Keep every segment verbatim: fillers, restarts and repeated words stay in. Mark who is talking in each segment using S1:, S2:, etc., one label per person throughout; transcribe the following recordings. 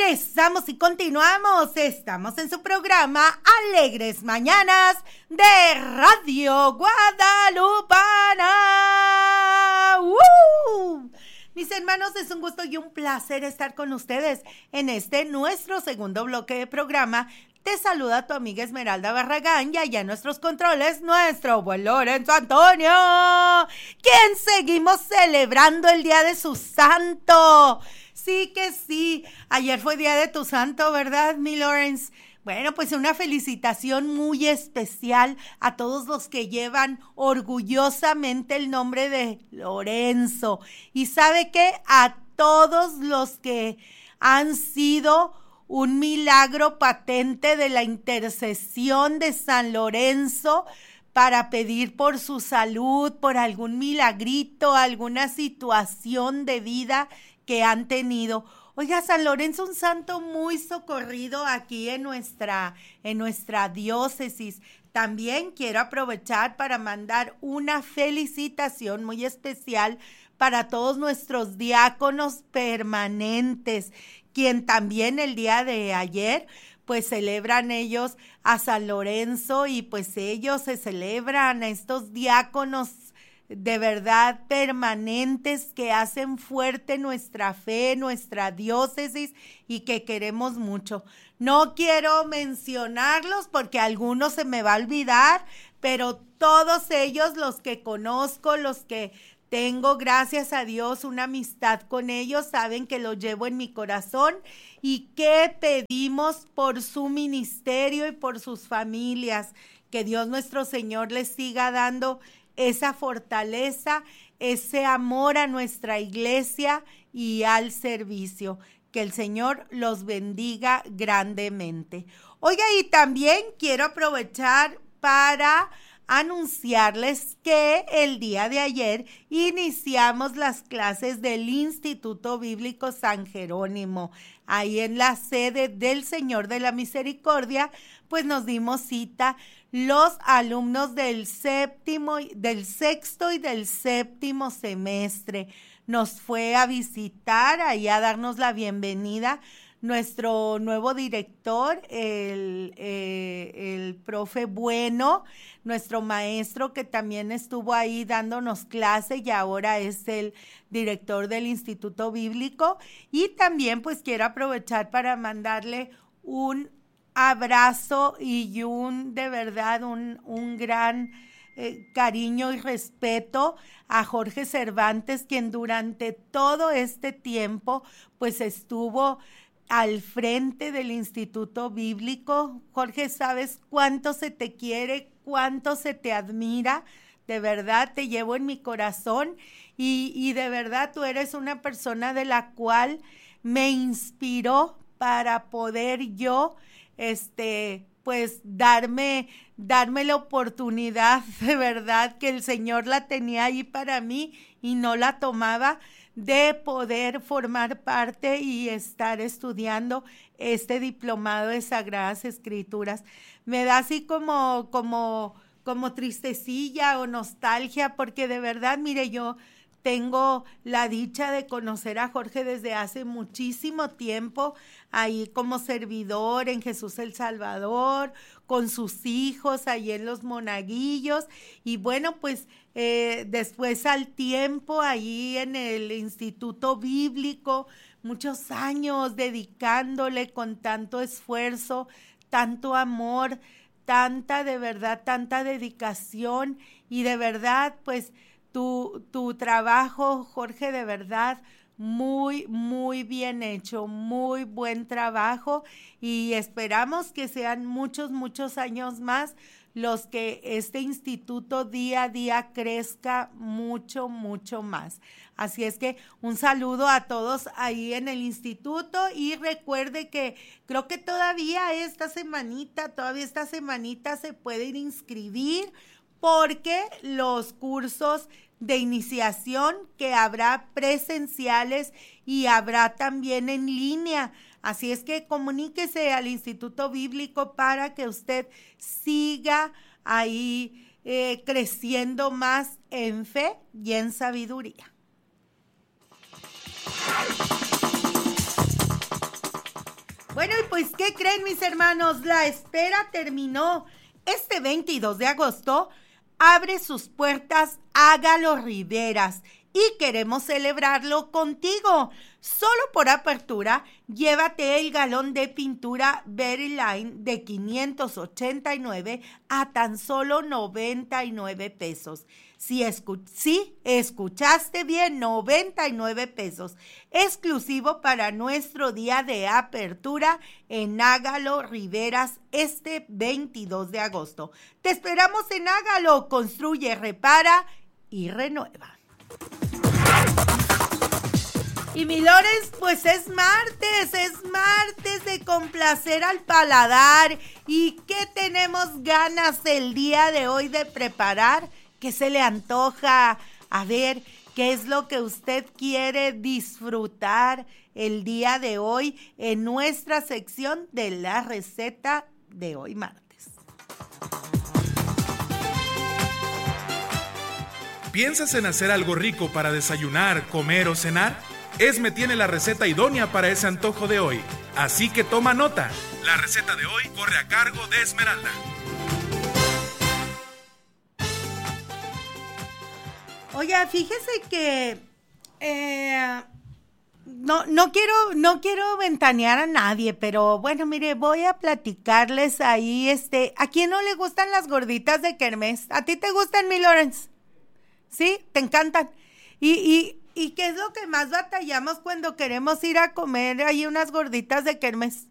S1: regresamos y continuamos. Estamos en su programa Alegres Mañanas de Radio Guadalupana. ¡Woo! Mis hermanos, es un gusto y un placer estar con ustedes en este nuestro segundo bloque de programa. Te saluda tu amiga Esmeralda Barragán y allá en nuestros controles, nuestro buen Lorenzo Antonio, quien seguimos celebrando el día de su santo. Sí que sí, ayer fue día de tu santo, ¿verdad, mi Lorenz? Bueno, pues una felicitación muy especial a todos los que llevan orgullosamente el nombre de Lorenzo. Y ¿sabe qué? A todos los que han sido un milagro patente de la intercesión de San Lorenzo para pedir por su salud, por algún milagrito, alguna situación de vida que han tenido. Oiga, San Lorenzo, un santo muy socorrido aquí en nuestra, en nuestra diócesis. También quiero aprovechar para mandar una felicitación muy especial para todos nuestros diáconos permanentes, quien también el día de ayer, pues celebran ellos a San Lorenzo y pues ellos se celebran a estos diáconos de verdad permanentes que hacen fuerte nuestra fe, nuestra diócesis y que queremos mucho. No quiero mencionarlos porque algunos se me va a olvidar, pero todos ellos, los que conozco, los que tengo, gracias a Dios, una amistad con ellos, saben que los llevo en mi corazón y que pedimos por su ministerio y por sus familias, que Dios nuestro Señor les siga dando esa fortaleza, ese amor a nuestra iglesia y al servicio. Que el Señor los bendiga grandemente. Oiga, y también quiero aprovechar para anunciarles que el día de ayer iniciamos las clases del Instituto Bíblico San Jerónimo. Ahí en la sede del Señor de la Misericordia, pues nos dimos cita los alumnos del séptimo, del sexto y del séptimo semestre. Nos fue a visitar, ahí a darnos la bienvenida, nuestro nuevo director, el, eh, el profe Bueno, nuestro maestro que también estuvo ahí dándonos clase y ahora es el director del Instituto Bíblico. Y también pues quiero aprovechar para mandarle un abrazo y un, de verdad, un, un gran eh, cariño y respeto a Jorge Cervantes, quien durante todo este tiempo pues estuvo al frente del Instituto Bíblico. Jorge, ¿sabes cuánto se te quiere, cuánto se te admira? De verdad, te llevo en mi corazón y, y de verdad tú eres una persona de la cual me inspiró para poder yo, este, pues darme, darme la oportunidad, de verdad, que el Señor la tenía ahí para mí y no la tomaba, de poder formar parte y estar estudiando este diplomado de Sagradas Escrituras. Me da así como, como, como tristecilla o nostalgia, porque de verdad, mire, yo tengo la dicha de conocer a Jorge desde hace muchísimo tiempo, ahí como servidor en Jesús el Salvador, con sus hijos ahí en los Monaguillos, y bueno, pues eh, después al tiempo ahí en el Instituto Bíblico, muchos años dedicándole con tanto esfuerzo, tanto amor, tanta de verdad, tanta dedicación, y de verdad, pues Tu, tu trabajo, Jorge, de verdad, muy, muy bien hecho, muy buen trabajo y esperamos que sean muchos, muchos años más los que este instituto día a día crezca mucho, mucho más. Así es que un saludo a todos ahí en el instituto y recuerde que creo que todavía esta semanita, todavía esta semanita se pueden inscribir porque los cursos de iniciación que habrá presenciales y habrá también en línea. Así es que comuníquese al Instituto Bíblico para que usted siga ahí eh, creciendo más en fe y en sabiduría. Bueno, y pues, ¿qué creen, mis hermanos? La espera terminó. Este veintidós de agosto abre sus puertas Hágalo Riveras y queremos celebrarlo contigo. Solo por apertura, llévate el galón de pintura Veryline de quinientos ochenta y nueve a tan solo noventa y nueve pesos. Si escu- sí, escuchaste bien, noventa y nueve pesos. Exclusivo para nuestro día de apertura en Hágalo Riveras este veintidós de agosto. Te esperamos en Hágalo, construye, repara y renueva. Y mi Lores, pues es martes, es martes de complacer al paladar. ¿Y qué tenemos ganas el día de hoy de preparar? ¿Qué se le antoja? A ver, ¿qué es lo que usted quiere disfrutar el día de hoy en nuestra sección de la receta de hoy martes?
S2: ¿Piensas en hacer algo rico para desayunar, comer o cenar? Esme tiene la receta idónea para ese antojo de hoy, así que toma nota. La receta de hoy corre a cargo de Esmeralda.
S1: Oye, fíjese que eh, no, no quiero, no quiero ventanear a nadie, pero bueno, mire, voy a platicarles ahí, este, ¿a quién no le gustan las gorditas de kermés? ¿A ti te gustan, mi Lawrence? ¿Sí? ¿Te encantan? Y, y, ¿y qué es lo que más batallamos cuando queremos ir a comer ahí unas gorditas de kermés?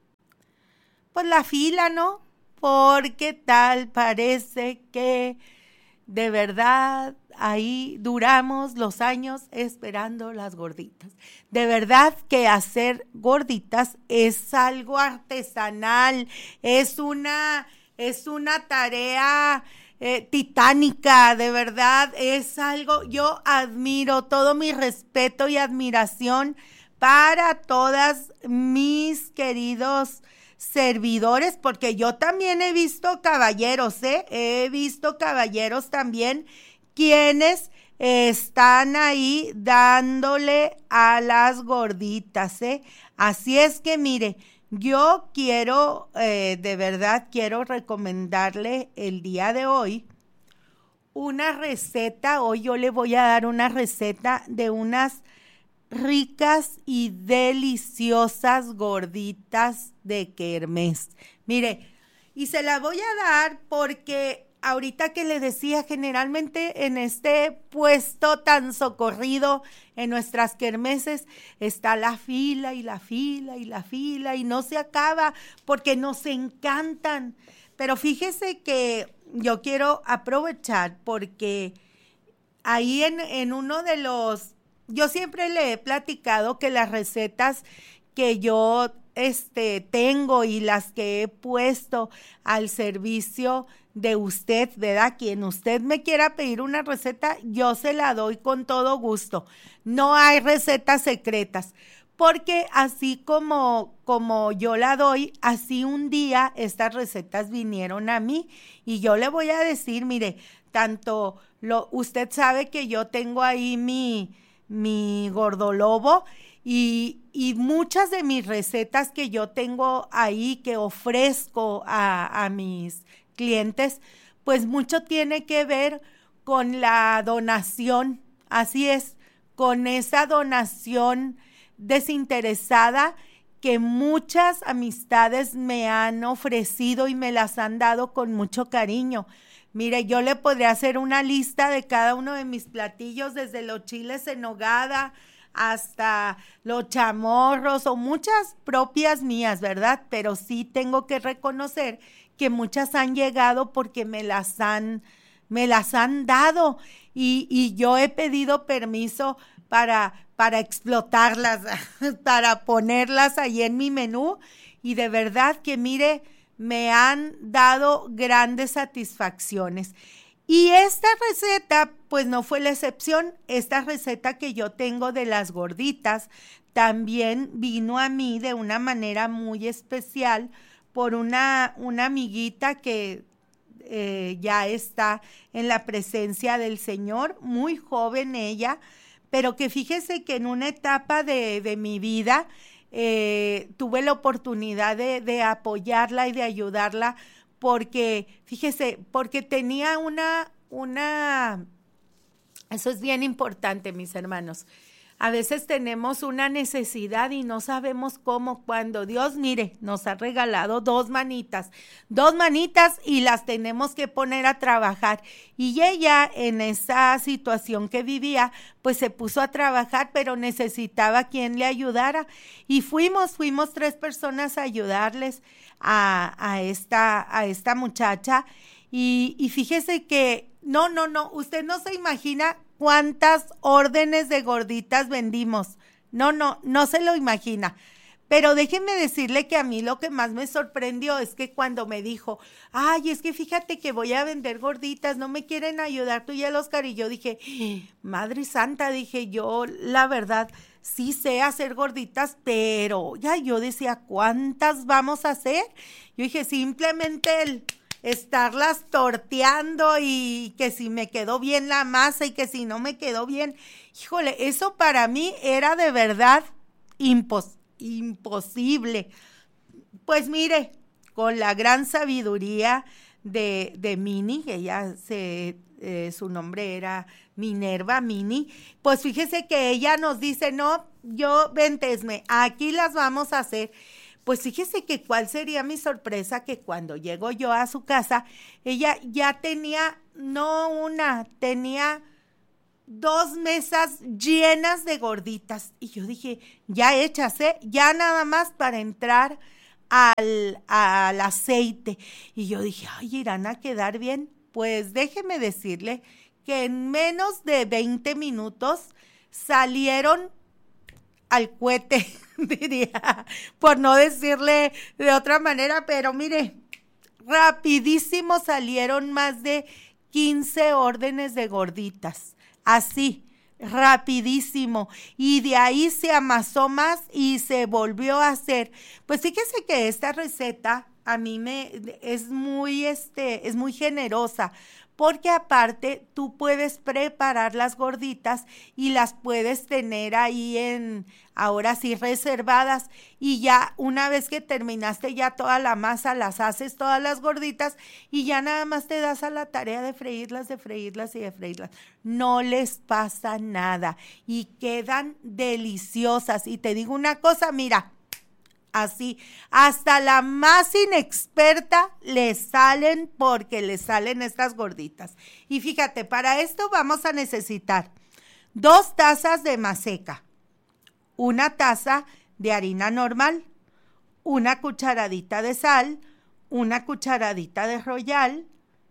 S1: Pues la fila, ¿no? Porque tal parece que de verdad ahí duramos los años esperando las gorditas. De verdad que hacer gorditas es algo artesanal, es una, es una tarea eh, titánica, de verdad, es algo, yo admiro, todo mi respeto y admiración para todas mis queridos servidores, porque yo también he visto caballeros, ¿eh? He visto caballeros también quienes están ahí dándole a las gorditas, ¿eh? Así es que mire, yo quiero, eh, de verdad quiero recomendarle el día de hoy una receta. Hoy yo le voy a dar una receta de unas ricas y deliciosas gorditas de kermés. Mire, y se la voy a dar porque ahorita que le decía, generalmente en este puesto tan socorrido en nuestras kermeses está la fila y la fila y la fila y no se acaba porque nos encantan. Pero fíjese que yo quiero aprovechar porque ahí en, en uno de los, yo siempre le he platicado que las recetas que yo este, tengo y las que he puesto al servicio de usted, ¿verdad? Quien usted me quiera pedir una receta, yo se la doy con todo gusto. No hay recetas secretas, porque así como, como yo la doy, así un día estas recetas vinieron a mí y yo le voy a decir, mire, tanto lo, usted sabe que yo tengo ahí mi, mi gordolobo y, y muchas de mis recetas que yo tengo ahí que ofrezco a, a mis clientes, pues mucho tiene que ver con la donación, así es, con esa donación desinteresada que muchas amistades me han ofrecido y me las han dado con mucho cariño. Mire, yo le podría hacer una lista de cada uno de mis platillos, desde los chiles en nogada hasta los chamorros o muchas propias mías, ¿verdad? Pero sí tengo que reconocer que muchas han llegado porque me las han, me las han dado y, y yo he pedido permiso para, para explotarlas, para ponerlas ahí en mi menú y de verdad que mire, me han dado grandes satisfacciones. Y esta receta, pues no fue la excepción. Esta receta que yo tengo de las gorditas también vino a mí de una manera muy especial por una, una amiguita que eh, ya está en la presencia del Señor, muy joven ella, pero que fíjese que en una etapa de, de mi vida eh, tuve la oportunidad de, de apoyarla y de ayudarla porque, fíjese, porque tenía una, una, eso es bien importante, mis hermanos. A veces tenemos una necesidad y no sabemos cómo, cuando Dios, mire, nos ha regalado dos manitas, dos manitas y las tenemos que poner a trabajar. Y ella en esa situación que vivía, pues se puso a trabajar, pero necesitaba quien le ayudara. Y fuimos, fuimos tres personas a ayudarles a, a, esta, a esta muchacha. Y, y fíjese que, no, no, no, usted no se imagina cuántas órdenes de gorditas vendimos. No, no, no se lo imagina. Pero déjenme decirle que a mí lo que más me sorprendió es que cuando me dijo, ay, es que fíjate que voy a vender gorditas, no me quieren ayudar tú y el Oscar. Y yo dije, Madre Santa, dije yo, la verdad, sí sé hacer gorditas, pero ya yo decía, ¿cuántas vamos a hacer? Yo dije, simplemente el estarlas torteando y que si me quedó bien la masa y que si no me quedó bien, híjole, eso para mí era de verdad impos, imposible. Pues mire, con la gran sabiduría de, de Mini, que ella se, eh, su nombre era Minerva Mini, pues fíjese que ella nos dice, no, yo, vente, Esme, aquí las vamos a hacer. Pues fíjese que cuál sería mi sorpresa que cuando llego yo a su casa, ella ya tenía, no una, tenía dos mesas llenas de gorditas. Y yo dije, ya hechas, ¿eh? Ya nada más para entrar al, al aceite. Y yo dije, ay, ¿irán a quedar bien? Pues déjeme decirle que en menos de veinte minutos salieron al cohete, diría, por no decirle de otra manera, pero mire, rapidísimo salieron más de quince órdenes de gorditas, así, rapidísimo, y de ahí se amasó más y se volvió a hacer. Pues fíjese que esta receta a mí me es muy, este, es muy generosa, porque aparte tú puedes preparar las gorditas y las puedes tener ahí en, ahora sí, reservadas, y ya una vez que terminaste ya toda la masa, las haces todas las gorditas y ya nada más te das a la tarea de freírlas, de freírlas y de freírlas. No les pasa nada y quedan deliciosas. Y te digo una cosa, mira, así, hasta la más inexperta le salen porque le salen estas gorditas. Y fíjate, para esto vamos a necesitar dos tazas de maseca, una taza de harina normal, una cucharadita de sal, una cucharadita de royal,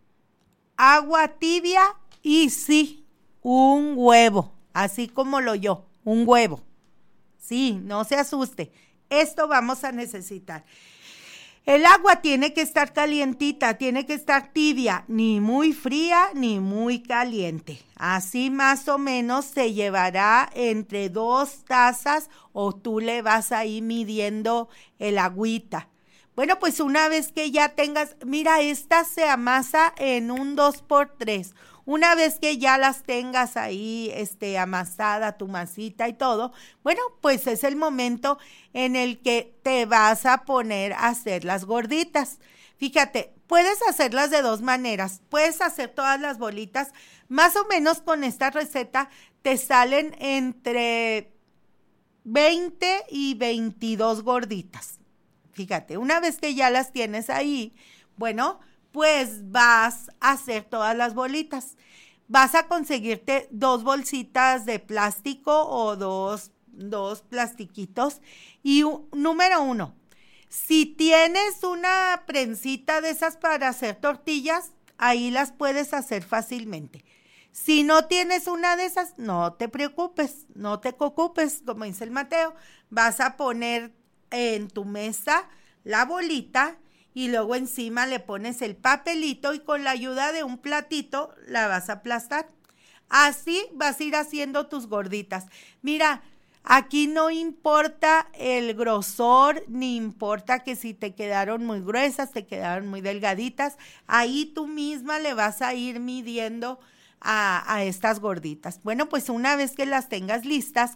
S1: agua tibia y sí, un huevo, así como lo yo, un huevo. Sí, no se asuste. Esto vamos a necesitar. El agua tiene que estar calientita, tiene que estar tibia, ni muy fría ni muy caliente. Así más o menos se llevará entre dos tazas o tú le vas ahí midiendo el agüita. Bueno, pues una vez que ya tengas, mira, esta se amasa en un dos por tres. Una vez que ya las tengas ahí este, amasada, tu masita y todo, bueno, pues es el momento en el que te vas a poner a hacer las gorditas. Fíjate, puedes hacerlas de dos maneras. Puedes hacer todas las bolitas, más o menos con esta receta te salen entre veinte y veintidós gorditas. Fíjate, una vez que ya las tienes ahí, bueno, pues vas a hacer todas las bolitas. Vas a conseguirte dos bolsitas de plástico o dos, dos plastiquitos. Y un, número uno, si tienes una prensita de esas para hacer tortillas, ahí las puedes hacer fácilmente. Si no tienes una de esas, no te preocupes, no te ocupes, como dice el Mateo, vas a poner en tu mesa la bolita y luego encima le pones el papelito y con la ayuda de un platito la vas a aplastar. Así vas a ir haciendo tus gorditas. Mira, aquí no importa el grosor, ni importa que si te quedaron muy gruesas, te quedaron muy delgaditas. Ahí tú misma le vas a ir midiendo a, a estas gorditas. Bueno, pues una vez que las tengas listas,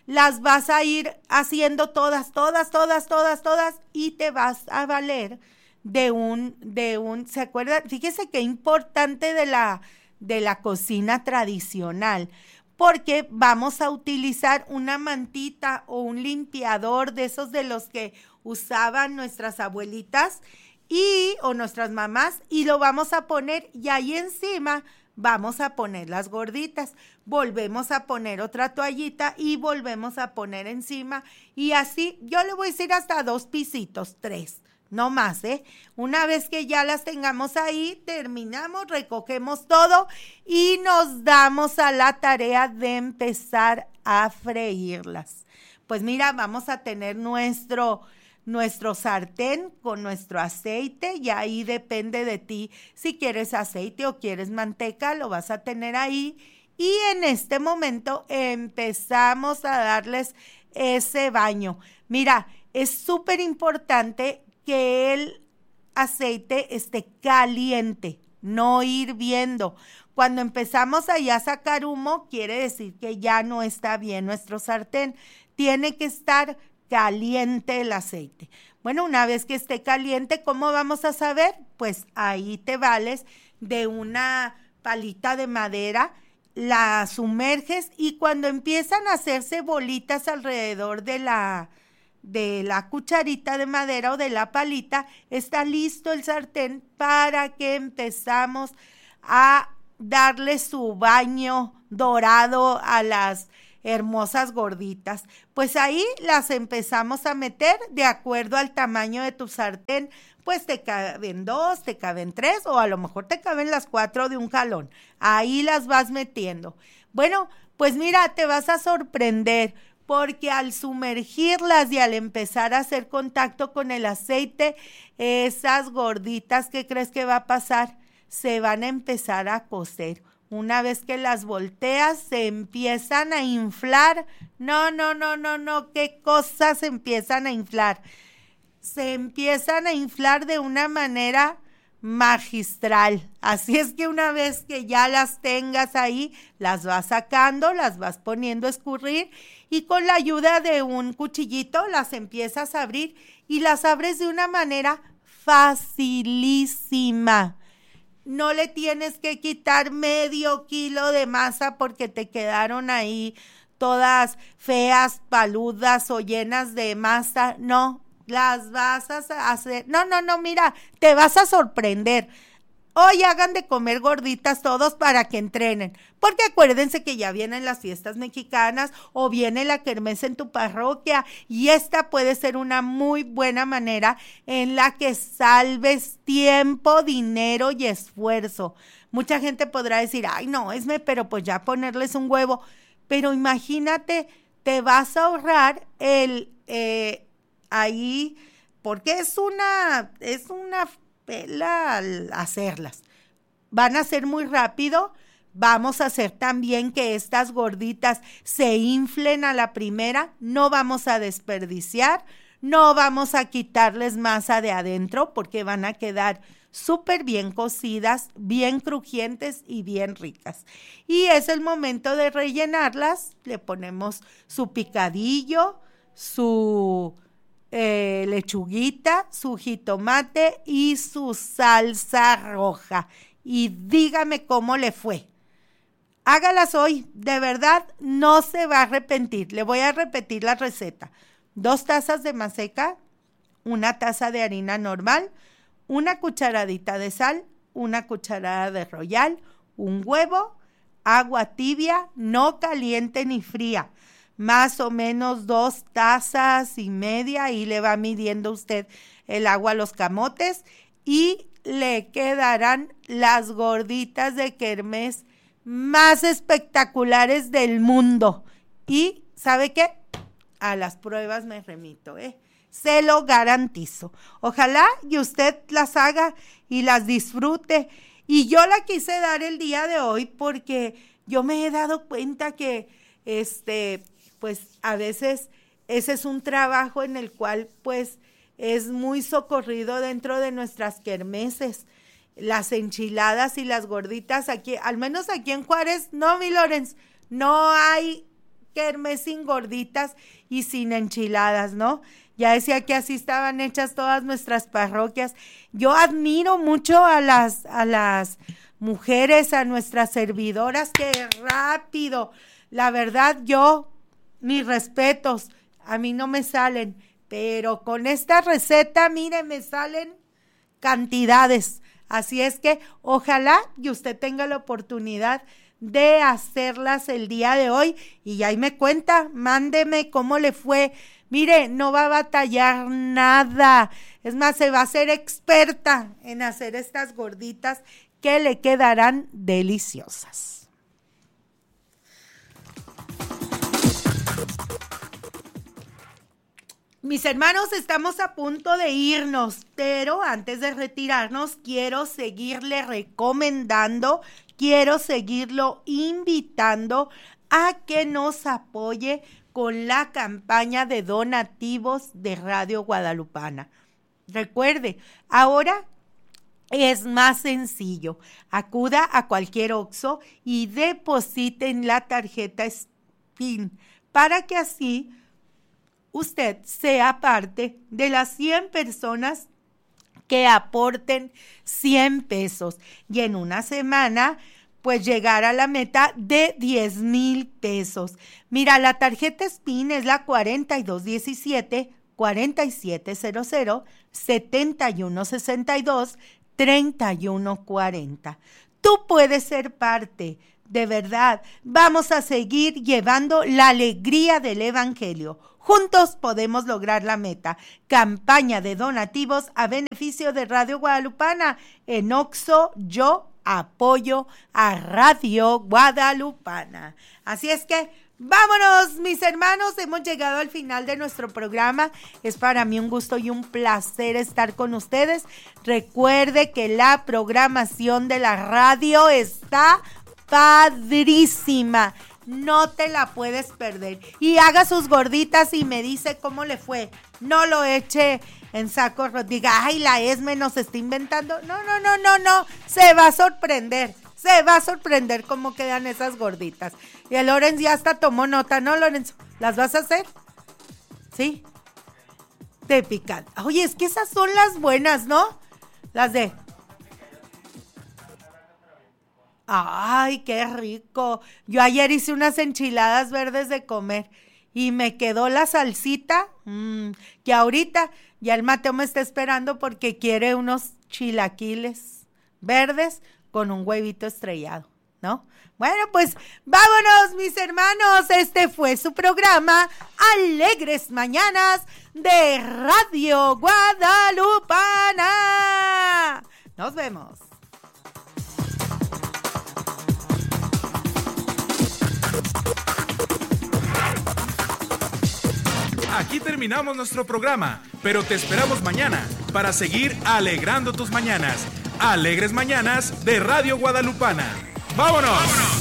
S1: las vas a ir haciendo todas, todas, todas, todas, todas y te vas a valer de un, de un, ¿se acuerdan? Fíjese qué importante de la, de la cocina tradicional, porque vamos a utilizar una mantita o un limpiador de esos de los que usaban nuestras abuelitas y o nuestras mamás y lo vamos a poner y ahí encima vamos a poner las gorditas, volvemos a poner otra toallita y volvemos a poner encima y así, yo le voy a decir hasta dos pisitos, tres, no más, ¿eh? Una vez que ya las tengamos ahí, terminamos, recogemos todo y nos damos a la tarea de empezar a freírlas. Pues mira, vamos a tener nuestro... nuestro sartén con nuestro aceite y ahí depende de ti si quieres aceite o quieres manteca, lo vas a tener ahí y en este momento empezamos a darles ese baño. Mira, es súper importante que el aceite esté caliente, no hirviendo. Cuando empezamos ahí a sacar humo, quiere decir que ya no está bien nuestro sartén, tiene que estar caliente el aceite. Bueno, una vez que esté caliente, ¿cómo vamos a saber? Pues ahí te vales de una palita de madera, la sumerges y cuando empiezan a hacerse bolitas alrededor de la, de la cucharita de madera o de la palita, está listo el sartén para que empezamos a darle su baño dorado a las hermosas gorditas. Pues ahí las empezamos a meter de acuerdo al tamaño de tu sartén, pues te caben dos, te caben tres o a lo mejor te caben las cuatro de un jalón. Ahí las vas metiendo. Bueno, pues mira, te vas a sorprender porque al sumergirlas y al empezar a hacer contacto con el aceite, esas gorditas, ¿qué crees que va a pasar? Se van a empezar a cocer. Una vez que las volteas, se empiezan a inflar. No, no, no, no, no, qué cosas se empiezan a inflar. Se empiezan a inflar de una manera magistral. Así es que una vez que ya las tengas ahí, las vas sacando, las vas poniendo a escurrir y con la ayuda de un cuchillito las empiezas a abrir y las abres de una manera facilísima. No le tienes que quitar medio kilo de masa porque te quedaron ahí todas feas, paludas o llenas de masa. No, las vas a hacer. No, no, no, mira, te vas a sorprender. Hoy hagan de comer gorditas todos para que entrenen, porque acuérdense que ya vienen las fiestas mexicanas o viene la kermés en tu parroquia y esta puede ser una muy buena manera en la que salves tiempo, dinero y esfuerzo. Mucha gente podrá decir, ay no, esme, pero pues ya ponerles un huevo, pero imagínate, te vas a ahorrar el eh, ahí, porque es una, es una pela al hacerlas. Van a ser muy rápido. Vamos a hacer también que estas gorditas se inflen a la primera. No vamos a desperdiciar. No vamos a quitarles masa de adentro porque van a quedar súper bien cocidas, bien crujientes y bien ricas. Y es el momento de rellenarlas. Le ponemos su picadillo, su Eh, lechuguita, su jitomate y su salsa roja. Y dígame cómo le fue. Hágalas hoy, de verdad no se va a arrepentir. Le voy a repetir la receta. Dos tazas de maseca, una taza de harina normal, una cucharadita de sal, una cucharada de royal, un huevo, agua tibia, no caliente ni fría. Más o menos dos tazas y media y le va midiendo usted el agua a los camotes y le quedarán las gorditas de kermés más espectaculares del mundo. Y ¿sabe qué? A las pruebas me remito, ¿eh? Se lo garantizo. Ojalá y usted las haga y las disfrute. Y yo la quise dar el día de hoy porque yo me he dado cuenta que este... pues a veces ese es un trabajo en el cual pues es muy socorrido dentro de nuestras kermeses. Las enchiladas y las gorditas aquí, al menos aquí en Juárez, no, mi Lorenz, no hay kermés sin gorditas y sin enchiladas, ¿no? Ya decía que así estaban hechas todas nuestras parroquias. Yo admiro mucho a las, a las mujeres, a nuestras servidoras, que rápido. La verdad, yo, mis respetos, a mí no me salen, pero con esta receta, mire, me salen cantidades. Así es que ojalá y usted tenga la oportunidad de hacerlas el día de hoy y ahí me cuenta, mándeme cómo le fue. Mire, no va a batallar nada, es más, se va a hacer experta en hacer estas gorditas que le quedarán deliciosas. Mis hermanos, estamos a punto de irnos, pero antes de retirarnos quiero seguirle recomendando, quiero seguirlo invitando a que nos apoye con la campaña de donativos de Radio Guadalupana. Recuerde, ahora es más sencillo. Acuda a cualquier Oxxo y deposite en la tarjeta S P I N para que así usted sea parte de las cien personas que aporten cien pesos y en una semana pues llegar a la meta de diez mil pesos. Mira, la tarjeta S P I N es la cuarenta y dos diecisiete, cuarenta y siete cero cero, setenta y uno sesenta y dos, treinta y uno cuarenta. Tú puedes ser parte, de verdad. Vamos a seguir llevando la alegría del Evangelio. Juntos podemos lograr la meta. Campaña de donativos a beneficio de Radio Guadalupana. En Oxxo, yo apoyo a Radio Guadalupana. Así es que vámonos, mis hermanos, hemos llegado al final de nuestro programa. Es para mí un gusto y un placer estar con ustedes. Recuerde que la programación de la radio está padrísima. No te la puedes perder. Y haga sus gorditas y me dice cómo le fue. No lo eche en saco, diga, ay, la Esme nos está inventando. No, no, no, no, no. Se va a sorprender. Se va a sorprender cómo quedan esas gorditas. Y el Lorenz ya hasta tomó nota, ¿no, Lorenzo? ¿Las vas a hacer? ¿Sí? De picante. Oye, es que esas son las buenas, ¿no? Las de... Ay, qué rico. Yo ayer hice unas enchiladas verdes de comer y me quedó la salsita, mmm, que ahorita ya el Mateo me está esperando porque quiere unos chilaquiles verdes con un huevito estrellado, ¿no? Bueno, pues vámonos, mis hermanos. Este fue su programa Alegres Mañanas de Radio Guadalupana. Nos vemos.
S2: Aquí terminamos nuestro programa, pero te esperamos mañana para seguir alegrando tus mañanas. Alegres Mañanas de Radio Guadalupana. ¡Vámonos! ¡Vámonos!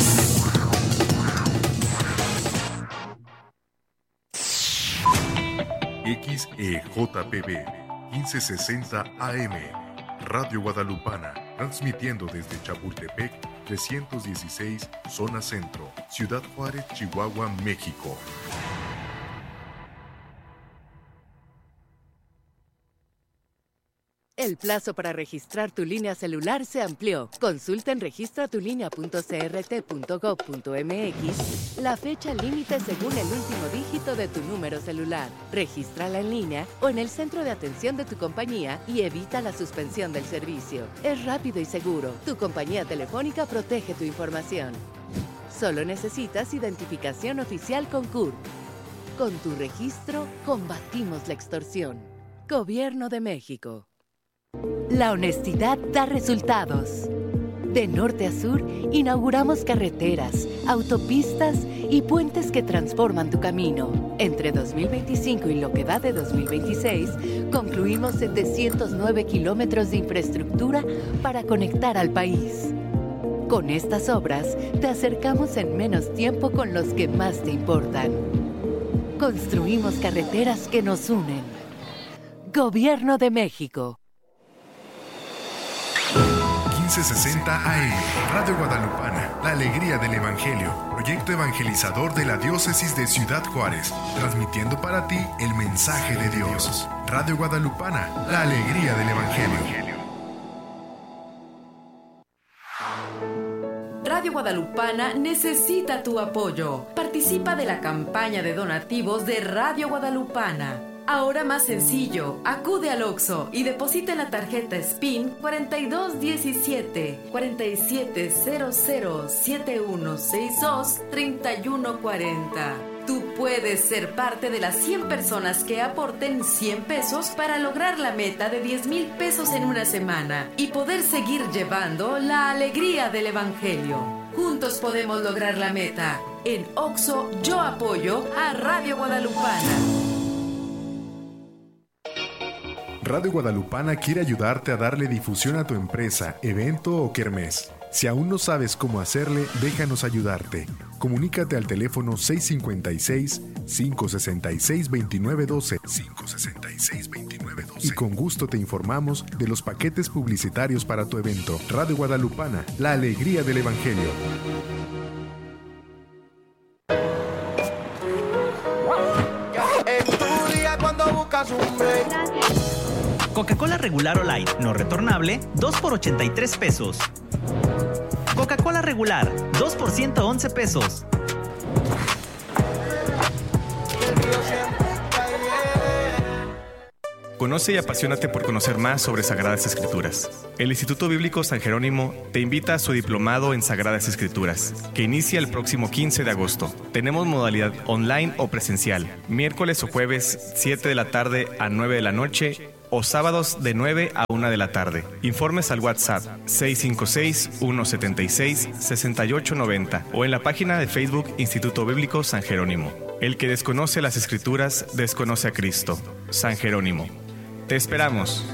S3: X E J P B quince sesenta A M Radio Guadalupana, transmitiendo desde Chapultepec trescientos dieciséis, zona centro, Ciudad Juárez, Chihuahua, México.
S4: El plazo para registrar tu línea celular se amplió. Consulta en registra tu línea punto c r t punto gob punto m x la fecha límite según el último dígito de tu número celular. Regístrala en línea o en el centro de atención de tu compañía y evita la suspensión del servicio. Es rápido y seguro. Tu compañía telefónica protege tu información. Solo necesitas identificación oficial con C U R. Con tu registro, combatimos la extorsión. Gobierno de México. La honestidad da resultados. De norte a sur, inauguramos carreteras, autopistas y puentes que transforman tu camino. Entre dos mil veinticinco y lo que va de dos mil veintiséis, concluimos setecientos nueve kilómetros de infraestructura para conectar al país. Con estas obras, te acercamos en menos tiempo con los que más te importan. Construimos carreteras que nos unen. Gobierno de México.
S3: quince sesenta A M. Radio Guadalupana, la alegría del Evangelio. Proyecto evangelizador de la Diócesis de Ciudad Juárez. Transmitiendo para ti el mensaje de Dios. Radio Guadalupana, la alegría del Evangelio.
S5: Radio Guadalupana necesita tu apoyo. Participa de la campaña de donativos de Radio Guadalupana. Ahora más sencillo, acude al Oxxo y deposita en la tarjeta S P I N cuarenta y dos diecisiete, cuarenta y siete cero cero, siete uno seis dos, treinta y uno cuarenta. Tú puedes ser parte de las cien personas que aporten cien pesos para lograr la meta de diez mil pesos en una semana y poder seguir llevando la alegría del Evangelio. Juntos podemos lograr la meta. En Oxxo, yo apoyo a Radio Guadalupana.
S3: Radio Guadalupana quiere ayudarte a darle difusión a tu empresa, evento o kermés. Si aún no sabes cómo hacerle, déjanos ayudarte. Comunícate al teléfono seis cinco seis, cinco seis seis, dos nueve uno dos, cinco seis seis, dos nueve uno dos y con gusto te informamos de los paquetes publicitarios para tu evento. Radio Guadalupana, la alegría del Evangelio.
S6: En tu día cuando buscas un break.
S7: Coca-Cola regular o light, no retornable, dos por ochenta y tres pesos. Coca-Cola regular, dos por ciento once pesos.
S8: Conoce y apasionate por conocer más sobre Sagradas Escrituras. El Instituto Bíblico San Jerónimo te invita a su diplomado en Sagradas Escrituras, que inicia el próximo quince de agosto. Tenemos modalidad online o presencial, miércoles o jueves, siete de la tarde a nueve de la noche, o sábados de nueve a una de la tarde. Informes al WhatsApp seis cinco seis, uno siete seis, seis ocho nueve cero o en la página de Facebook Instituto Bíblico San Jerónimo. El que desconoce las Escrituras, desconoce a Cristo. San Jerónimo. Te esperamos.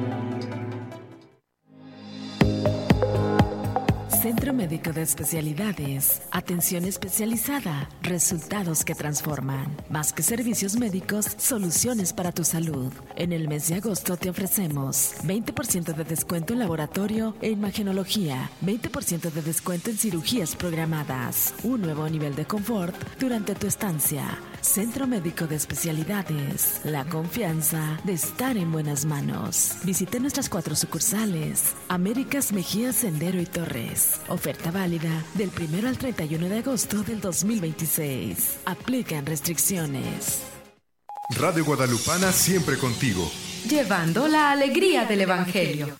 S9: Centro Médico de Especialidades. Atención especializada. Resultados que transforman. Más que servicios médicos, soluciones para tu salud. En el mes de agosto te ofrecemos veinte por ciento de descuento en laboratorio e imagenología, veinte por ciento de descuento en cirugías programadas, un nuevo nivel de confort durante tu estancia. Centro Médico de Especialidades. La confianza de estar en buenas manos. Visite nuestras cuatro sucursales. Américas, Mejía, Sendero y Torres. Oferta válida del primero al treinta y uno de agosto del dos mil veintiséis. Aplican restricciones.
S3: Radio Guadalupana siempre contigo.
S5: Llevando la alegría del Evangelio.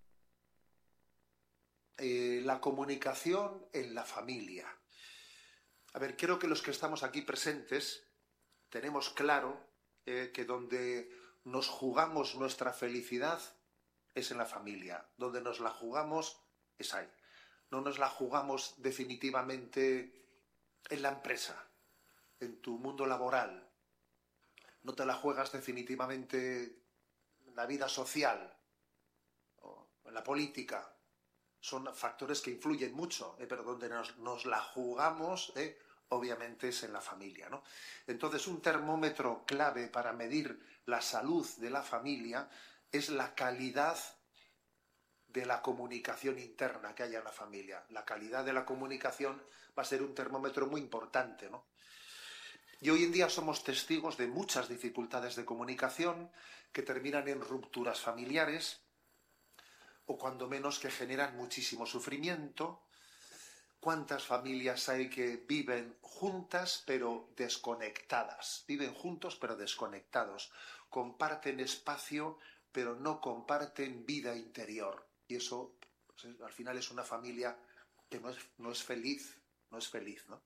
S10: Eh, la comunicación en la familia. A ver, creo que los que estamos aquí presentes tenemos claro eh, que donde nos jugamos nuestra felicidad es en la familia. Donde nos la jugamos es ahí. No nos la jugamos definitivamente en la empresa, en tu mundo laboral. No te la juegas definitivamente en la vida social o en la política. Son factores que influyen mucho, eh, pero donde nos, nos la jugamos, eh, obviamente es en la familia, ¿no? Entonces, un termómetro clave para medir la salud de la familia es la calidad de la comunicación interna que haya en la familia. La calidad de la comunicación va a ser un termómetro muy importante, ¿no? Y hoy en día somos testigos de muchas dificultades de comunicación que terminan en rupturas familiares, o cuando menos que generan muchísimo sufrimiento. ¿Cuántas familias hay que viven juntas pero desconectadas? Viven juntos pero desconectados. Comparten espacio pero no comparten vida interior. Y eso, pues, al final es una familia que no es, no es feliz, no es feliz, ¿no?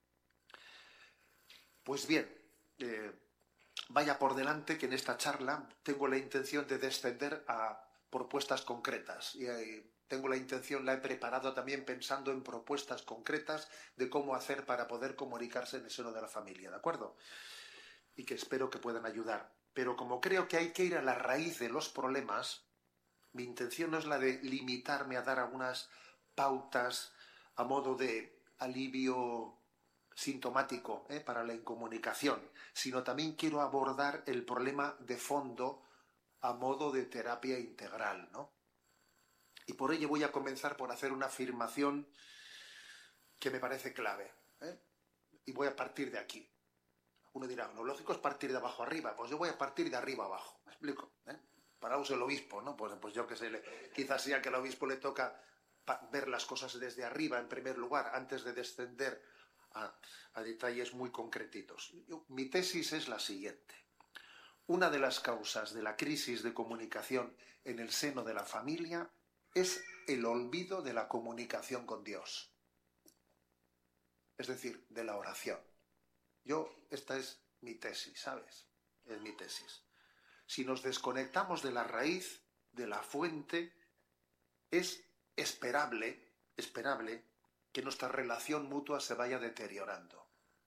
S10: Pues bien, eh, vaya por delante que en esta charla tengo la intención de descender a propuestas concretas. Y eh, tengo la intención, la he preparado también pensando en propuestas concretas de cómo hacer para poder comunicarse en el seno de la familia, ¿de acuerdo? Y que espero que puedan ayudar. Pero como creo que hay que ir a la raíz de los problemas, mi intención no es la de limitarme a dar algunas pautas a modo de alivio sintomático ¿eh? para la incomunicación, sino también quiero abordar el problema de fondo a modo de terapia integral, ¿no? Y por ello voy a comenzar por hacer una afirmación que me parece clave, ¿eh? Y voy a partir de aquí. Uno dirá, lo lógico es partir de abajo arriba. Pues yo voy a partir de arriba abajo. ¿Me explico? ¿Eh? Para uso el obispo, ¿no? Pues, pues yo que sé, le, quizás sea que al obispo le toca ver las cosas desde arriba en primer lugar, antes de descender a, a detalles muy concretitos. Yo, mi tesis es la siguiente. Una de las causas de la crisis de comunicación en el seno de la familia es el olvido de la comunicación con Dios. Es decir, de la oración. Yo, esta es mi tesis, ¿sabes? Es mi tesis. Si nos desconectamos de la raíz, de la fuente, es esperable, esperable que nuestra relación mutua se vaya deteriorando.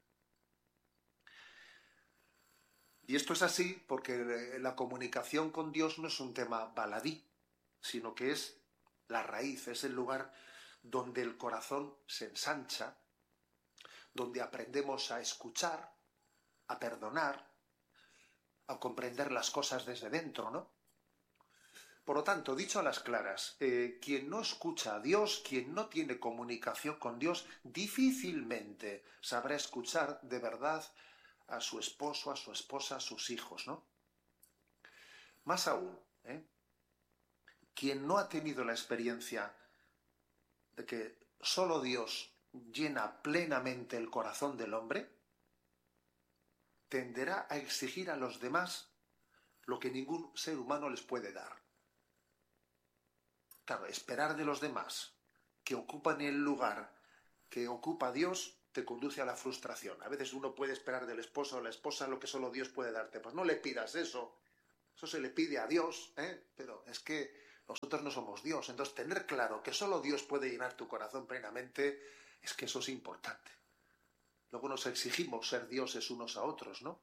S10: Y esto es así porque la comunicación con Dios no es un tema baladí, sino que es la raíz, es el lugar donde el corazón se ensancha, donde aprendemos a escuchar, a perdonar, a comprender las cosas desde dentro, ¿no? Por lo tanto, dicho a las claras, eh, quien no escucha a Dios, quien no tiene comunicación con Dios, difícilmente sabrá escuchar de verdad a su esposo, a su esposa, a sus hijos, ¿no? Más aún, ¿eh? Quien no ha tenido la experiencia de que solo Dios llena plenamente el corazón del hombre, tenderá a exigir a los demás lo que ningún ser humano les puede dar. Claro, esperar de los demás que ocupan el lugar que ocupa Dios te conduce a la frustración. A veces uno puede esperar del esposo o la esposa lo que solo Dios puede darte. Pues no le pidas eso. Eso se le pide a Dios, ¿eh? Pero es que nosotros no somos Dios. Entonces, tener claro que solo Dios puede llenar tu corazón plenamente, es que eso es importante. Luego nos exigimos ser dioses unos a otros, ¿no?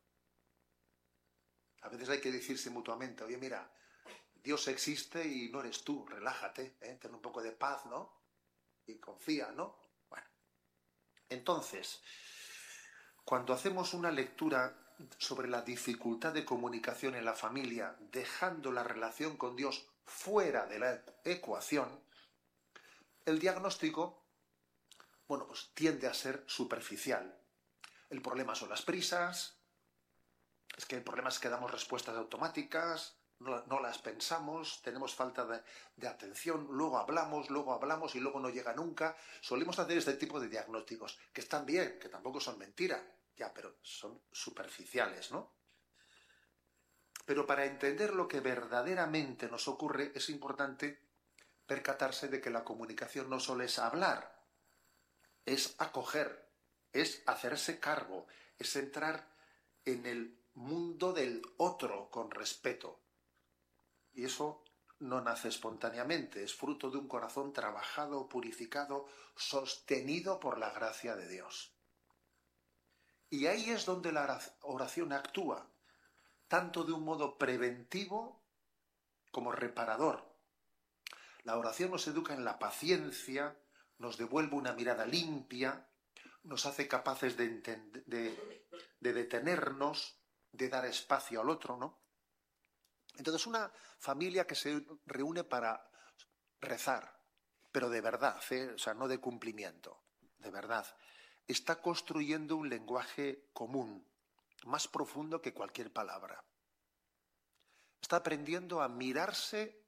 S10: A veces hay que decirse mutuamente, oye, mira, Dios existe y no eres tú, relájate, ¿eh? Ten un poco de paz, ¿no? Y confía, ¿no? Bueno, entonces, cuando hacemos una lectura sobre la dificultad de comunicación en la familia, dejando la relación con Dios fuera de la ecuación, el diagnóstico, bueno, pues tiende a ser superficial. El problema son las prisas, es que el problema es que damos respuestas automáticas, no, no las pensamos, tenemos falta de, de atención, luego hablamos, luego hablamos y luego no llega nunca. Solemos hacer este tipo de diagnósticos, que están bien, que tampoco son mentira, ya, pero son superficiales, ¿no? Pero para entender lo que verdaderamente nos ocurre es importante percatarse de que la comunicación no solo es hablar, es acoger, es hacerse cargo, es entrar en el mundo del otro con respeto. Y eso no nace espontáneamente, es fruto de un corazón trabajado, purificado, sostenido por la gracia de Dios. Y ahí es donde la oración actúa, tanto de un modo preventivo como reparador. La oración nos educa en la paciencia, nos devuelve una mirada limpia, nos hace capaces de, entender, de, de detenernos, de dar espacio al otro, ¿no? Entonces, una familia que se reúne para rezar, pero de verdad, ¿eh? O sea, no de cumplimiento, de verdad, está construyendo un lenguaje común, más profundo que cualquier palabra. Está aprendiendo a mirarse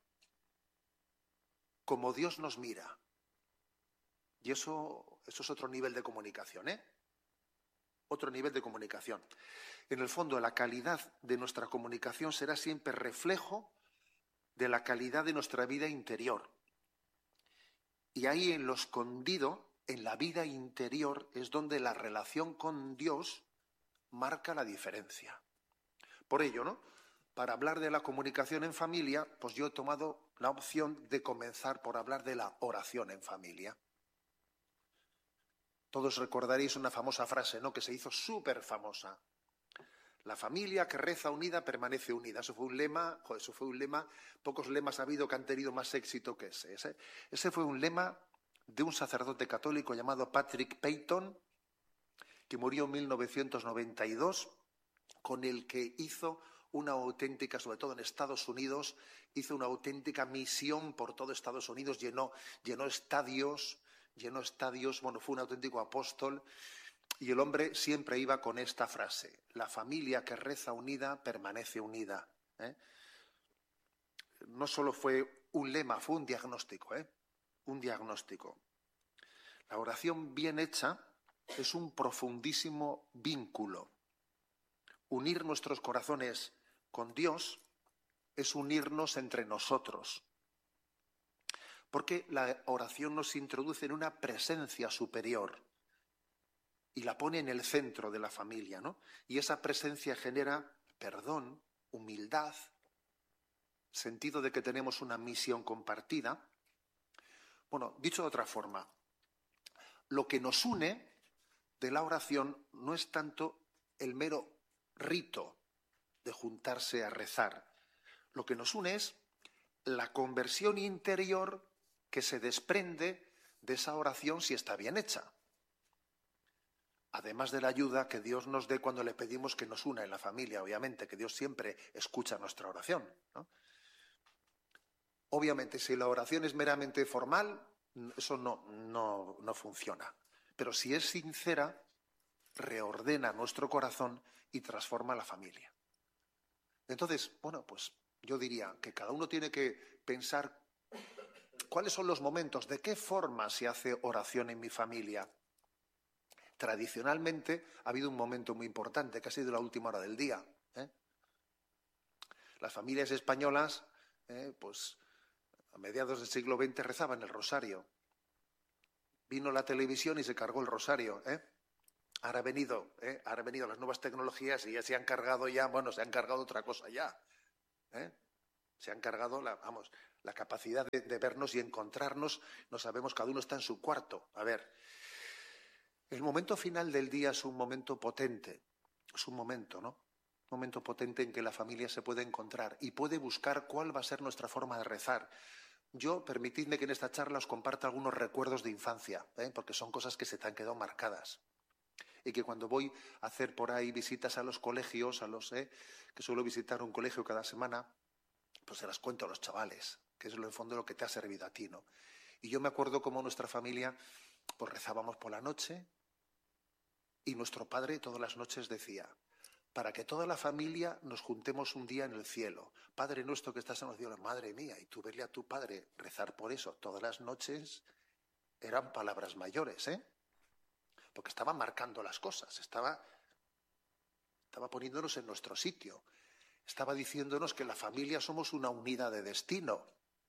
S10: como Dios nos mira. Y eso, eso es otro nivel de comunicación, ¿eh? Otro nivel de comunicación. En el fondo, la calidad de nuestra comunicación será siempre reflejo de la calidad de nuestra vida interior. Y ahí, en lo escondido, en la vida interior, es donde la relación con Dios marca la diferencia. Por ello, ¿no? Para hablar de la comunicación en familia, pues yo he tomado la opción de comenzar por hablar de la oración en familia. Todos recordaréis una famosa frase, ¿no?, que se hizo súper famosa. La familia que reza unida permanece unida. Eso fue un lema, joder, eso fue un lema, pocos lemas ha habido que han tenido más éxito que ese. Ese, ese fue un lema de un sacerdote católico llamado Patrick Peyton, que murió en mil novecientos noventa y dos, con el que hizo una auténtica, sobre todo en Estados Unidos, hizo una auténtica misión por todo Estados Unidos, llenó, llenó estadios, llenó estadios, bueno, fue un auténtico apóstol, y el hombre siempre iba con esta frase: la familia que reza unida permanece unida, ¿eh? No solo fue un lema, fue un diagnóstico, ¿eh? Un diagnóstico. La oración bien hecha es un profundísimo vínculo. Unir nuestros corazones con Dios es unirnos entre nosotros. Porque la oración nos introduce en una presencia superior y la pone en el centro de la familia, ¿no? Y esa presencia genera perdón, humildad, sentido de que tenemos una misión compartida. Bueno, dicho de otra forma, lo que nos une de la oración no es tanto el mero rito de juntarse a rezar. Lo que nos une es la conversión interior que se desprende de esa oración si está bien hecha. Además de la ayuda que Dios nos dé cuando le pedimos que nos una en la familia, obviamente, que Dios siempre escucha nuestra oración, ¿no? Obviamente, si la oración es meramente formal, eso no, no, no funciona. Pero si es sincera, reordena nuestro corazón y transforma la familia. Entonces, bueno, pues yo diría que cada uno tiene que pensar cuáles son los momentos, de qué forma se hace oración en mi familia. Tradicionalmente ha habido un momento muy importante, que ha sido la última hora del día, ¿eh? Las familias españolas, eh, pues a mediados del siglo veinte rezaban el rosario. Vino la televisión y se cargó el rosario, ¿eh? Ahora, ha venido, ¿eh? Ahora han venido las nuevas tecnologías y ya se han cargado ya, bueno, se han cargado otra cosa ya, ¿eh? Se han cargado, la, vamos, la capacidad de, de vernos y encontrarnos. No sabemos, cada uno está en su cuarto. A ver, el momento final del día es un momento potente, es un momento, ¿no? Un momento potente en que la familia se puede encontrar y puede buscar cuál va a ser nuestra forma de rezar. Yo, permitidme que en esta charla os comparta algunos recuerdos de infancia, ¿eh? Porque son cosas que se te han quedado marcadas. Y que cuando voy a hacer por ahí visitas a los colegios, a los ¿eh? que suelo visitar un colegio cada semana, pues se las cuento a los chavales, que es en el fondo lo que te ha servido a ti, ¿no? Y yo me acuerdo cómo nuestra familia, pues rezábamos por la noche y nuestro padre todas las noches decía: para que toda la familia nos juntemos un día en el cielo. Padre nuestro que estás en los cielos, madre mía, y tú verle a tu padre rezar por eso todas las noches, eran palabras mayores, ¿eh? Porque estaba marcando las cosas, estaba, estaba poniéndonos en nuestro sitio, estaba diciéndonos que la familia somos una unidad de destino,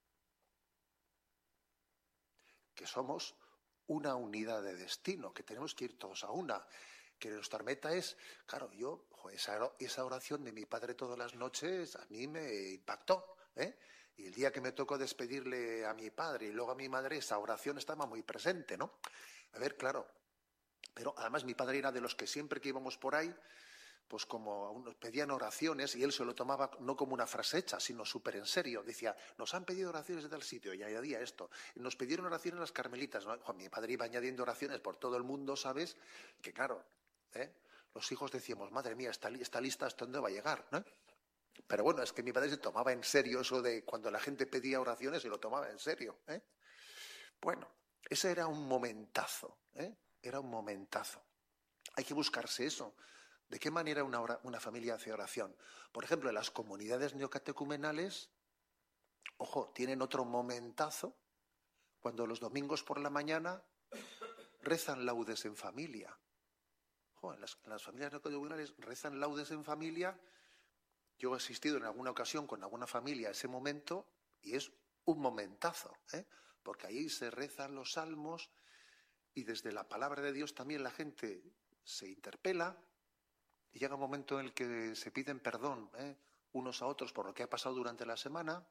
S10: que somos una unidad de destino, que tenemos que ir todos a una, que nuestra meta es, claro, yo, joder, esa, esa oración de mi padre todas las noches a mí me impactó, ¿eh? Y el día que me tocó despedirle a mi padre y luego a mi madre, esa oración estaba muy presente, ¿no? A ver, claro, pero además mi padre era de los que siempre que íbamos por ahí, pues como nos pedían oraciones, y él se lo tomaba no como una frase hecha, sino súper en serio. Decía, nos han pedido oraciones de tal sitio, y añadía esto. Nos pidieron oraciones las carmelitas, ¿no? Joder, mi padre iba añadiendo oraciones por todo el mundo, ¿sabes? Que claro, ¿eh? Los hijos decíamos, madre mía, esta, esta lista hasta dónde va a llegar, ¿no? Pero bueno, es que mi padre se tomaba en serio eso de cuando la gente pedía oraciones, se lo tomaba en serio, ¿eh? Bueno, ese era un momentazo, ¿eh? Era un momentazo. Hay que buscarse eso. ¿De qué manera una, ora, una familia hace oración? Por ejemplo, en las comunidades neocatecumenales, ojo, tienen otro momentazo cuando los domingos por la mañana rezan laudes en familia. Ojo, en las, en las familias neocatecumenales rezan laudes en familia. Yo he asistido en alguna ocasión con alguna familia a ese momento y es un momentazo, ¿eh? Porque ahí se rezan los salmos y desde la palabra de Dios también la gente se interpela. Y llega un momento en el que se piden perdón, ¿eh? unos a otros por lo que ha pasado durante la semana.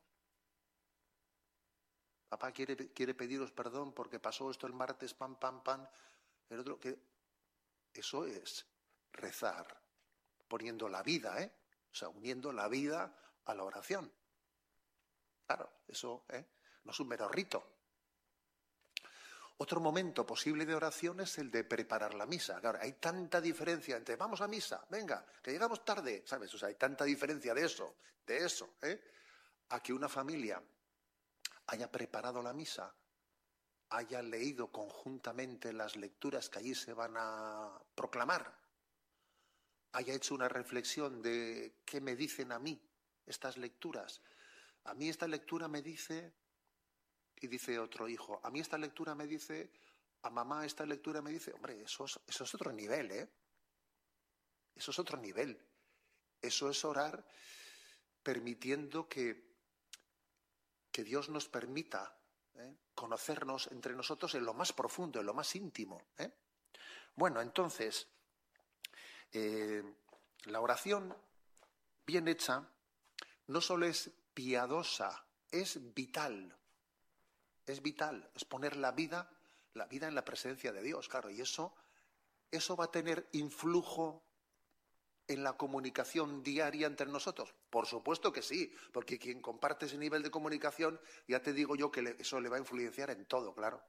S10: Papá quiere, quiere pediros perdón porque pasó esto el martes, pam, pam, pam. El otro, que eso es rezar, poniendo la vida, ¿eh? O sea, uniendo la vida a la oración. Claro, eso ¿eh? no es un mero rito. Otro momento posible de oración es el de preparar la misa. Claro, hay tanta diferencia entre vamos a misa, venga, que llegamos tarde, ¿sabes? O sea, hay tanta diferencia de eso, de eso, ¿eh? A que una familia haya preparado la misa, haya leído conjuntamente las lecturas que allí se van a proclamar, haya hecho una reflexión de qué me dicen a mí estas lecturas. A mí esta lectura me dice... Y dice otro hijo, a mí esta lectura me dice, a mamá esta lectura me dice, hombre, eso es, eso es otro nivel, ¿eh? Eso es otro nivel. Eso es orar permitiendo que, que Dios nos permita ¿eh? conocernos entre nosotros en lo más profundo, en lo más íntimo, ¿eh? Bueno, entonces, eh, la oración bien hecha no solo es piadosa, es vital. Es vital, es poner la vida, la vida en la presencia de Dios, claro, y eso, eso va a tener influjo en la comunicación diaria entre nosotros. Por supuesto que sí, porque quien comparte ese nivel de comunicación, ya te digo yo que le, eso le va a influenciar en todo, claro.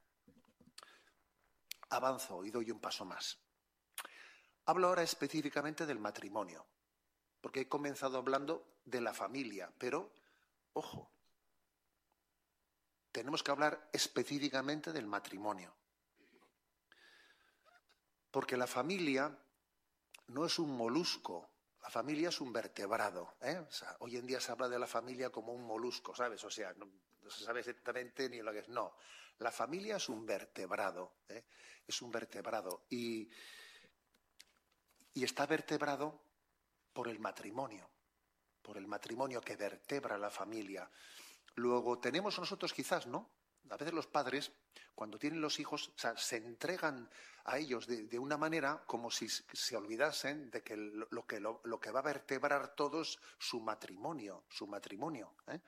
S10: Avanzo y doy un paso más. Hablo ahora específicamente del matrimonio, porque he comenzado hablando de la familia, pero, ojo, tenemos que hablar específicamente del matrimonio. Porque la familia no es un molusco, la familia es un vertebrado, ¿eh? O sea, hoy en día se habla de la familia como un molusco, ¿sabes? O sea, no, no se sabe exactamente ni lo que es. No, la familia es un vertebrado, ¿eh? Es un vertebrado y, y está vertebrado por el matrimonio, por el matrimonio que vertebra la familia. Luego tenemos nosotros quizás, ¿no? A veces los padres, cuando tienen los hijos, o sea, se entregan a ellos de, de una manera como si se olvidasen de que lo, lo, que lo, lo que va a vertebrar todos su matrimonio, su matrimonio, ¿eh?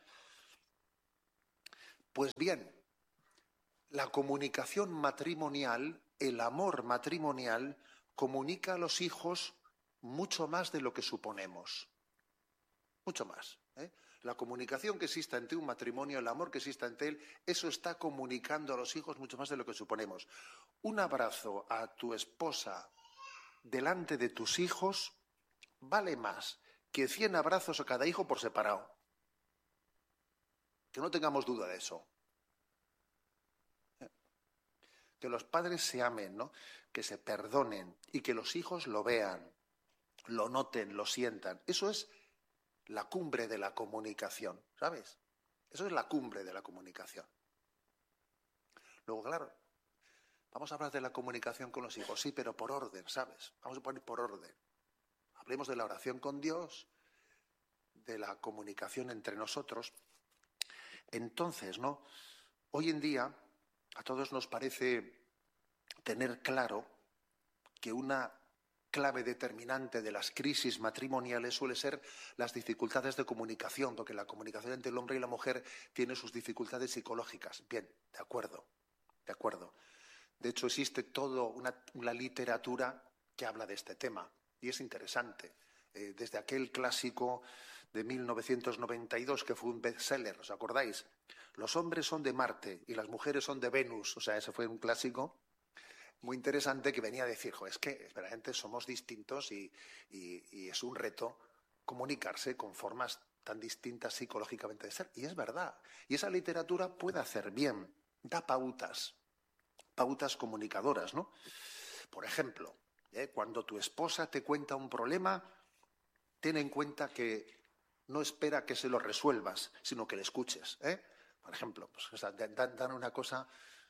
S10: Pues bien, la comunicación matrimonial, el amor matrimonial, comunica a los hijos mucho más de lo que suponemos. Mucho más, ¿eh? La comunicación que exista entre un matrimonio, el amor que exista entre él, eso está comunicando a los hijos mucho más de lo que suponemos. Un abrazo a tu esposa delante de tus hijos vale más que cien abrazos a cada hijo por separado. Que no tengamos duda de eso. Que los padres se amen, ¿no? Que se perdonen y que los hijos lo vean, lo noten, lo sientan. Eso es la cumbre de la comunicación, ¿sabes? Eso es la cumbre de la comunicación. Luego, claro, vamos a hablar de la comunicación con los hijos, sí, pero por orden, ¿sabes? Vamos a poner por orden. Hablemos de la oración con Dios, de la comunicación entre nosotros. Entonces, ¿no? Hoy en día a todos nos parece tener claro que una clave determinante de las crisis matrimoniales suele ser las dificultades de comunicación, porque la comunicación entre el hombre y la mujer tiene sus dificultades psicológicas. Bien, de acuerdo, de acuerdo. De hecho, existe toda una, una literatura que habla de este tema, y es interesante. Eh, desde aquel clásico de mil novecientos noventa y dos, que fue un bestseller, ¿os acordáis? Los hombres son de Marte y las mujeres son de Venus. O sea, ese fue un clásico muy interesante que venía a decir, jo, es que verdaderamente somos distintos y, y, y es un reto comunicarse con formas tan distintas psicológicamente de ser. Y es verdad. Y esa literatura puede hacer bien, da pautas, pautas comunicadoras, ¿no? Por ejemplo, ¿eh? cuando tu esposa te cuenta un problema, ten en cuenta que no espera que se lo resuelvas, sino que le escuches, ¿eh? Por ejemplo, pues, o sea, dan, dan una cosa...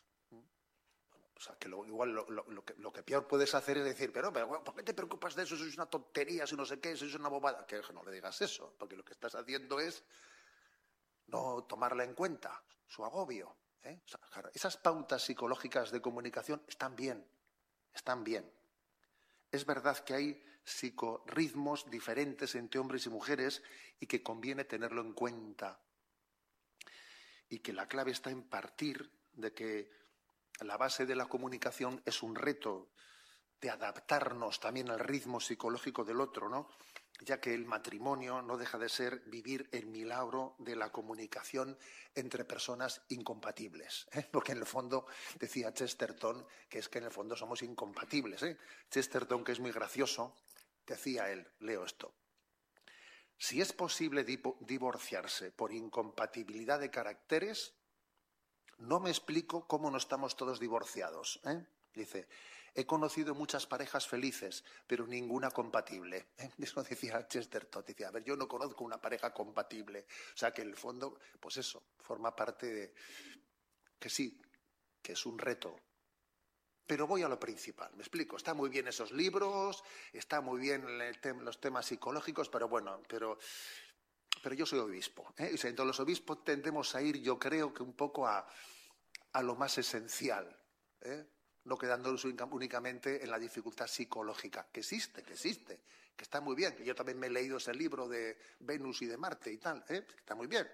S10: O sea, que lo, igual lo, lo, lo, que, lo que peor puedes hacer es decir, pero, pero ¿por qué te preocupas de eso? Eso es una tontería, si no sé qué, eso es una bobada. Que no le digas eso, porque lo que estás haciendo es no tomarla en cuenta, su agobio, ¿eh? O sea, claro, esas pautas psicológicas de comunicación están bien, están bien. Es verdad que hay psicorritmos diferentes entre hombres y mujeres y que conviene tenerlo en cuenta. Y que la clave está en partir de que la base de la comunicación es un reto de adaptarnos también al ritmo psicológico del otro, ¿no? ya que el matrimonio no deja de ser vivir el milagro de la comunicación entre personas incompatibles, ¿eh? Porque en el fondo, decía Chesterton, que es que en el fondo somos incompatibles, ¿eh? Chesterton, que es muy gracioso, decía él, leo esto: si es posible divorciarse por incompatibilidad de caracteres, no me explico cómo no estamos todos divorciados, ¿eh? Dice, he conocido muchas parejas felices, pero ninguna compatible. ¿Eh? Eso decía Chesterton. Decía, a ver, yo no conozco una pareja compatible. O sea, que en el fondo, pues eso, forma parte de... que sí, que es un reto. Pero voy a lo principal, me explico. Está muy bien esos libros, está muy bien el tem- los temas psicológicos, pero bueno, pero... Pero yo soy obispo, ¿eh? O sea, entonces los obispos tendemos a ir, yo creo que un poco a, a lo más esencial, ¿eh? No quedándonos únicamente en la dificultad psicológica, que existe, que existe, que está muy bien, que yo también me he leído ese libro de Venus y de Marte y tal, ¿eh? Que está muy bien.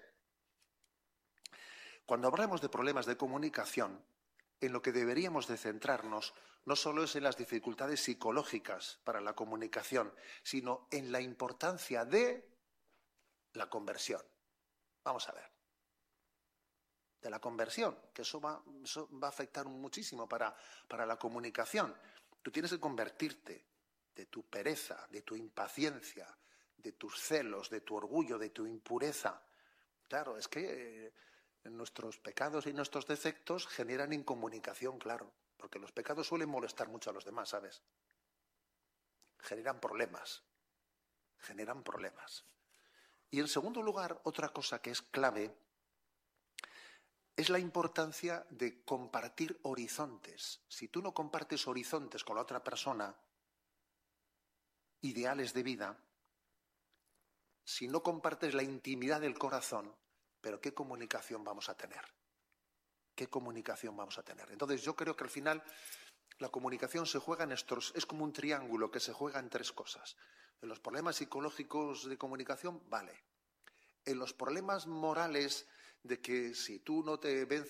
S10: Cuando hablamos de problemas de comunicación, en lo que deberíamos de centrarnos no solo es en las dificultades psicológicas para la comunicación, sino en la importancia de la conversión. Vamos a ver. De la conversión, que eso va, eso va a afectar muchísimo para, para la comunicación. Tú tienes que convertirte de tu pereza, de tu impaciencia, de tus celos, de tu orgullo, de tu impureza. Claro, es que eh, nuestros pecados y nuestros defectos generan incomunicación, claro, porque los pecados suelen molestar mucho a los demás, ¿sabes? Generan problemas, generan problemas. Y en segundo lugar, otra cosa que es clave es la importancia de compartir horizontes. Si tú no compartes horizontes con la otra persona, ideales de vida, si no compartes la intimidad del corazón, ¿pero qué comunicación vamos a tener? ¿Qué comunicación vamos a tener? Entonces yo creo que al final la comunicación se juega en estos, es como un triángulo que se juega en tres cosas. En los problemas psicológicos de comunicación, vale. En los problemas morales de que si tú no te vences